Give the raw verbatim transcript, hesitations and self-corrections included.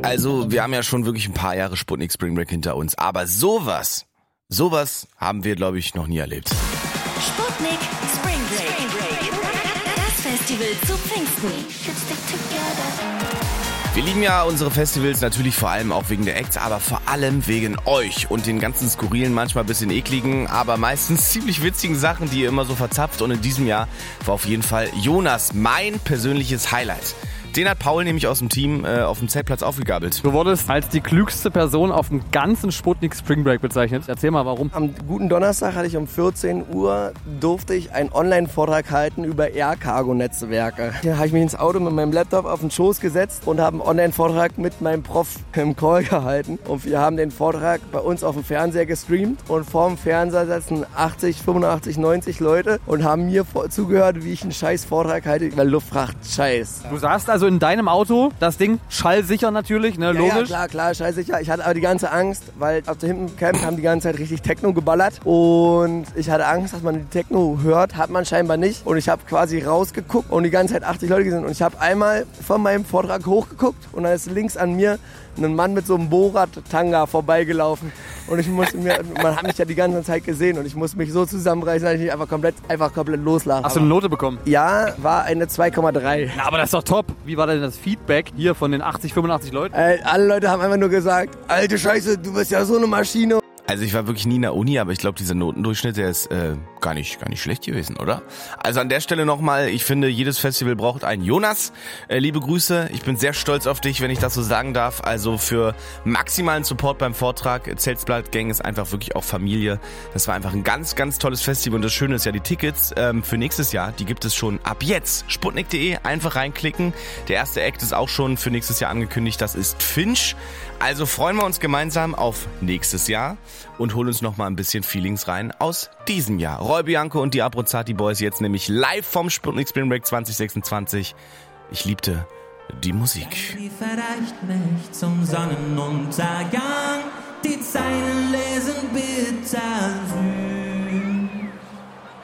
Also, wir haben ja schon wirklich ein paar Jahre Sputnik Spring Break hinter uns. Aber sowas, sowas haben wir, glaube ich, noch nie erlebt. Sputnik Spring Break. Das Festival zu Pfingsten. Wir lieben ja unsere Festivals natürlich vor allem auch wegen der Acts, aber vor allem wegen euch und den ganzen skurrilen, manchmal ein bisschen ekligen, aber meistens ziemlich witzigen Sachen, die ihr immer so verzapft. Und in diesem Jahr war auf jeden Fall Jonas mein persönliches Highlight. Den hat Paul nämlich aus dem Team äh, auf dem Zeltplatz aufgegabelt. Du wurdest als die klügste Person auf dem ganzen Sputnik Spring Break bezeichnet. Erzähl mal, warum. Am guten Donnerstag hatte ich um vierzehn Uhr, durfte ich einen Online-Vortrag halten über Air-Cargo-Netzwerke. Hier habe ich mich ins Auto mit meinem Laptop auf den Schoß gesetzt und habe einen Online-Vortrag mit meinem Prof im Call gehalten. Und wir haben den Vortrag bei uns auf dem Fernseher gestreamt. Und vor dem Fernseher sitzen achtzig, fünfundachtzig, neunzig Leute und haben mir vor- zugehört, wie ich einen scheiß Vortrag halte, weil Luftfracht scheiß. Du saßt also in deinem Auto, das Ding schallsicher natürlich, ne, Ja, logisch. ja, klar, klar, scheißsicher. Ich hatte aber die ganze Angst, weil auf der hinten Camp haben die ganze Zeit richtig Techno geballert und ich hatte Angst, dass man die Techno hört, hat man scheinbar nicht und ich habe quasi rausgeguckt und die ganze Zeit achtzig Leute gesehen und ich habe einmal von meinem Vortrag hochgeguckt und dann ist links an mir ein Mann mit so einem Borat-Tanga vorbeigelaufen und ich musste mir, man hat mich ja die ganze Zeit gesehen und ich musste mich so zusammenreißen, dass ich nicht einfach komplett, einfach komplett loslasse. Hast du eine Note bekommen? Ja, war eine zwei Komma drei. Na, aber das ist doch top. Wie war denn das Feedback hier von den achtzig, fünfundachtzig Leuten? Äh, alle Leute haben einfach nur gesagt, alte Scheiße, du bist ja so eine Maschine. Also ich war wirklich nie in der Uni, aber ich glaube, dieser Notendurchschnitt, der ist äh, gar nicht gar nicht schlecht gewesen, oder? Also an der Stelle nochmal, ich finde, jedes Festival braucht einen Jonas. Äh, liebe Grüße, ich bin sehr stolz auf dich, wenn ich das so sagen darf. Also für maximalen Support beim Vortrag, Zeltplatz Gang ist einfach wirklich auch Familie. Das war einfach ein ganz, ganz tolles Festival und das Schöne ist ja, die Tickets ähm, für nächstes Jahr, die gibt es schon ab jetzt. Sputnik punkt de, einfach reinklicken. Der erste Act ist auch schon für nächstes Jahr angekündigt, das ist Finch. Also freuen wir uns gemeinsam auf nächstes Jahr und holen uns noch mal ein bisschen Feelings rein aus diesem Jahr. Roy Bianco und die Abruzzati Boys jetzt nämlich live vom Sputnik Spring Break zwanzig sechsundzwanzig. Ich liebte die Musik. Die verreicht mich zum Sonnenuntergang, die Zeilen lesen bittersüß.